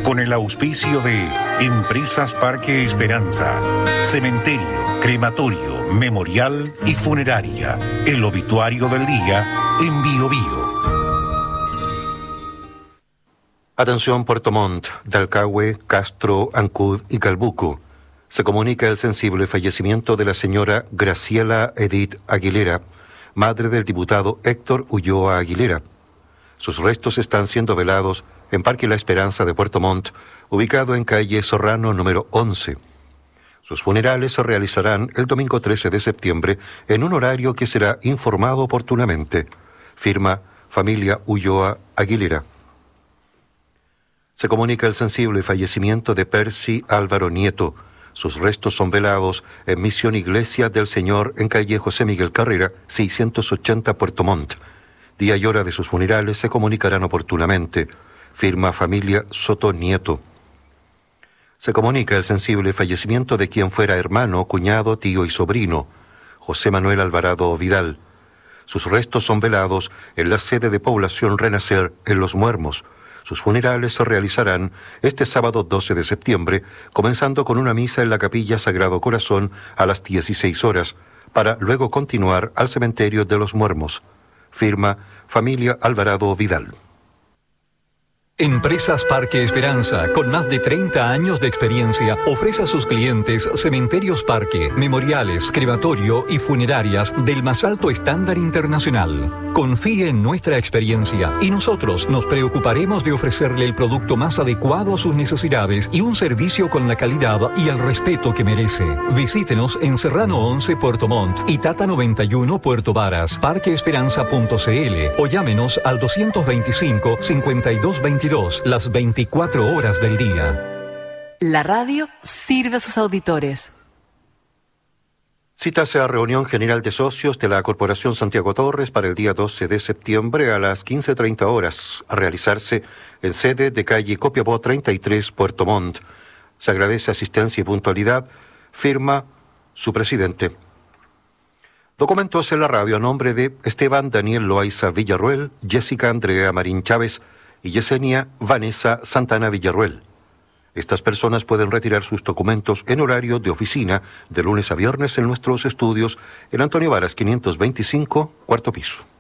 Con el auspicio de Empresas Parque Esperanza, Cementerio, Crematorio, Memorial y Funeraria. El obituario del día en Biobío. Atención Puerto Montt, Dalcahue, Castro, Ancud y Calbuco. Se comunica el sensible fallecimiento de la señora Graciela Edith Aguilera, madre del diputado Héctor Ulloa Aguilera. Sus restos están siendo velados en Parque La Esperanza de Puerto Montt, ubicado en calle Serrano número 11. Sus funerales se realizarán el domingo 13 de septiembre en un horario que será informado oportunamente. Firma Familia Ulloa Aguilera. Se comunica el sensible fallecimiento de Percy Álvaro Nieto. Sus restos son velados en Misión Iglesia del Señor en calle José Miguel Carrera, 680 Puerto Montt. Día y hora de sus funerales se comunicarán oportunamente. Firma Familia Soto Nieto. Se comunica el sensible fallecimiento de quien fuera hermano, cuñado, tío y sobrino, José Manuel Alvarado Vidal. Sus restos son velados en la sede de Población Renacer en Los Muermos. Sus funerales se realizarán este sábado 12 de septiembre, comenzando con una misa en la Capilla Sagrado Corazón a las 16 horas, para luego continuar al cementerio de Los Muermos. Firma Familia Alvarado Vidal. Empresas Parque Esperanza, con más de 30 años de experiencia, ofrece a sus clientes cementerios parque, memoriales, crematorio y funerarias del más alto estándar internacional. Confíe en nuestra experiencia y nosotros nos preocuparemos de ofrecerle el producto más adecuado a sus necesidades y un servicio con la calidad y el respeto que merece. Visítenos en Serrano 11 Puerto Montt y Tata 91 Puerto Varas, parqueesperanza.cl o llámenos al 225-5222 las 24 horas del día. La radio sirve a sus auditores. Cítase a reunión general de socios de la Corporación Santiago Torres para el día 12 de septiembre a las 15:30 horas, a realizarse en sede de calle Copiapó 33, Puerto Montt. Se agradece asistencia y puntualidad. Firma su presidente. Documentos en la radio a nombre de Esteban Daniel Loaiza Villarruel, Jessica Andrea Marín Chávez y Yesenia Vanessa Santana Villarruel. Estas personas pueden retirar sus documentos en horario de oficina de lunes a viernes en nuestros estudios en Antonio Varas 525, cuarto piso.